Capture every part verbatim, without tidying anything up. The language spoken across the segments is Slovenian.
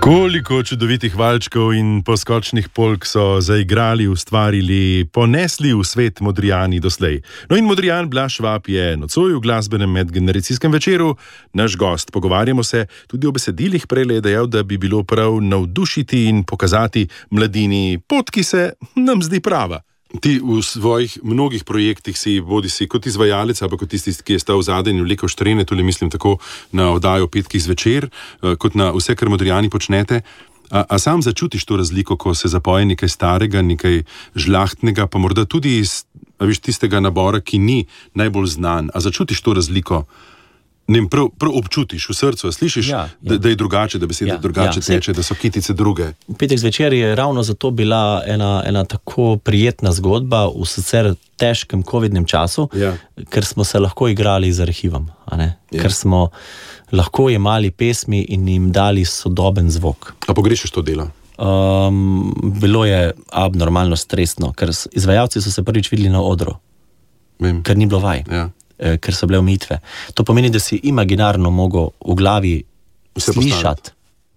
Koliko čudovitih valčkov in poskočnih polk so zaigrali, ustvarili, ponesli v svet Modrijani doslej. No in Modrijan Blaž Švab je nocoj v glasbenem medgeneracijskem večeru naš gost. Pogovarjamo se tudi o besedilih, prej je dejal, da bi bilo prav navdušiti in pokazati mladini pot, ki se nam zdi prava. Ti v svojih mnogih projektih si, bodi si kot izvajalec, ali pa kot tisti, ki je stal zadaj in vlekel štrene, tudi mislim tako na oddajo Petkih zvečer, kot na vse, kar Modrijani počnete. A, a sam začutiš to razliko, ko se zapoje nekaj starega, nekaj žlahtnega, pa morda tudi iz viš, tistega nabora, ki ni najbolj znan. A začutiš to razliko? Ne, prav, prav občutiš v srcu, slišiš, ja, ja. Da, da je drugače, da besede ja, drugače ja, teče, da so kitice druge. Petek zvečer je ravno zato bila ena, ena tako prijetna zgodba v sicer težkem covidnem času, ja. Ker smo se lahko igrali z arhivom, a ne? Ja. Ker smo lahko jemali pesmi in jim dali sodoben zvok. A pogrešiš to delo? Um, bilo je abnormalno stresno, ker izvajalci so se prvič videli na odru, Vem. Ker ni bilo vaj. Ja. Ker so bile omejitve. To pomeni, da si imaginarno mogel v glavi vse slišati.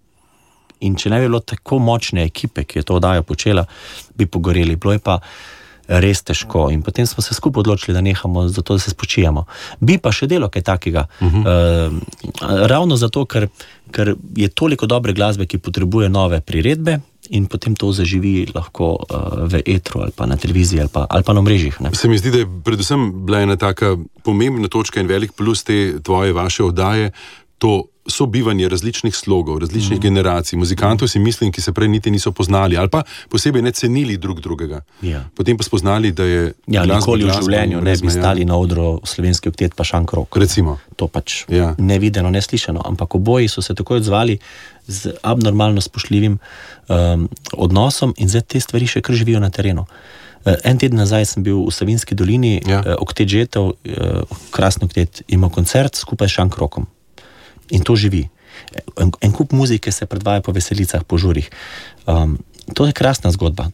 In če ne bi bilo tako močne ekipe, ki je to oddajo počela, bi pogoreli. Bilo je pa res težko. In potem smo se skupaj odločili, da nehamo, zato da se spočijemo. Bi pa še delo kaj takega. Uh-huh. Uh, ravno zato, ker, ker je toliko dobre glasbe, ki potrebuje nove priredbe, in potem to zaživi lahko uh, v etru ali pa na televiziji ali pa, ali pa na mrežjih. Ne? Se mi zdi, da je predvsem bila ena taka pomembna točka in velik plus te tvoje vaše oddaje, to sobivanje različnih slogov, različnih mm. generacij, muzikantov si mislim, ki se prej niti niso poznali ali pa posebej ne cenili drug drugega. Ja. Potem pa spoznali, da je ja, nikoli v življenju ne bi stali na odru slovenski oktet pa šankrok. Recimo. To pač ja. Nevideno, neslišano, ampak oboji so se takoj odzvali z abnormalno spoštljivim um, odnosom in zdaj te stvari še kar živijo na terenu. Uh, en teden nazaj sem bil v Savinjski dolini, ja. uh, Oktet Žetev, uh, krasni oktet, imel koncert skupaj s šankrokom. In to živi. En, en kup muzike se predvaja po veselicah, po žurih. Um, to je krasna zgodba.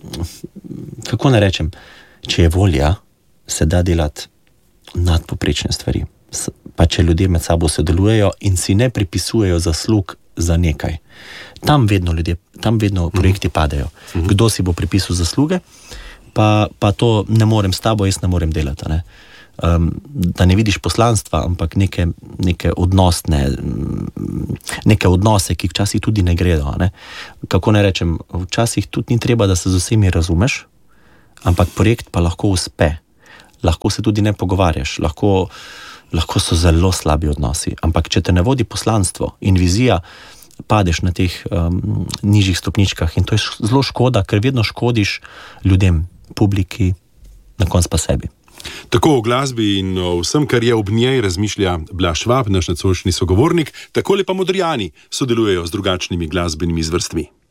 Kako ne rečem, če je volja, se da delati nadpoprečne stvari. Pa če ljudje med sabo sodelujejo in si ne pripisujejo zaslug za nekaj. Tam vedno ljudje, tam vedno projekti padejo. Kdo si bo pripisal zasluge, pa, pa to ne morem s tabo, jaz ne morem delati, ne? Um, da ne vidiš poslanstva, ampak neke, neke odnosne, neke odnose, ki včasih tudi ne gredo. Ne? Kako ne rečem, včasih tudi ni treba, da se z vsemi razumeš, ampak projekt pa lahko uspe. Lahko se tudi ne pogovarjaš, lahko, lahko so zelo slabi odnosi, ampak če te ne vodi poslanstvo in vizija, padeš na teh um, nižjih stopničkah in to je zelo škoda, ker vedno škodiš ljudem, publiki, na konc pa sebi. Tako o glasbi in o vsem, kar je ob njej, razmišlja Blaž Švab, naš nocojšnji sogovornik, takole pa Modrijani sodelujejo z drugačnimi glasbenimi zvrstmi.